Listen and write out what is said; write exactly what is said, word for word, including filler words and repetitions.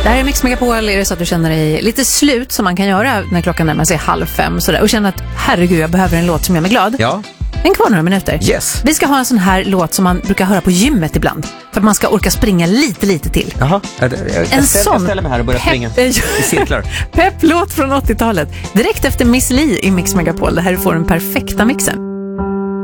Det här är Mix Megapol. Är det så att du känner dig lite slut som man kan göra när klockan närmar sig halv fem sådär, och känner att herregud, jag behöver en låt som gör mig glad? Ja. En kvar några minuter. Yes. Vi ska ha en sån här låt som man brukar höra på gymmet ibland, för att man ska orka springa lite, lite till. Jaha. Jag, jag, jag, en ställer, sån jag ställer mig här och börjar springa i cirklar. Pepplåt från åttiotalet. Direkt efter Miss Li i Mix Megapol. Det här får den perfekta mixen.